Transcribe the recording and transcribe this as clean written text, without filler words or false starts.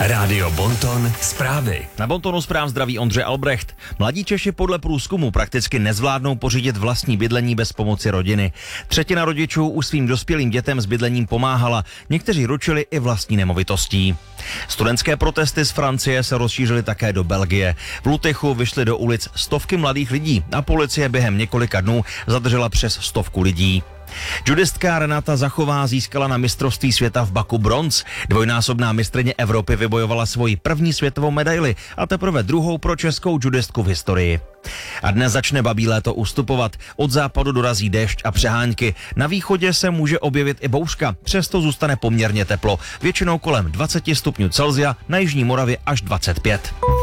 Rádio Bonton zprávy. Na Bontonu zpráv zdraví Ondřej Albrecht. Mladí Češi podle průzkumu prakticky nezvládnou pořídit vlastní bydlení bez pomoci rodiny. Třetina rodičů už svým dospělým dětem s bydlením pomáhala. Někteří ručili i vlastní nemovitostí. Studentské protesty z Francie se rozšířily také do Belgie. V Lutychu vyšly do ulic stovky mladých lidí a policie během několika dnů zadržela přes 100 lidí. Judistka Renata Zachová získala na mistrovství světa v Baku bronz. Dvojnásobná mistryně Evropy vybojovala svoji první světovou medaili a teprve druhou pro českou judistku v historii. A dnes začne babí léto ustupovat. Od západu dorazí déšť a přehánky. Na východě se může objevit i bouřka, přesto zůstane poměrně teplo. Většinou kolem 20 stupňů Celsia, na jižní Moravě až 25.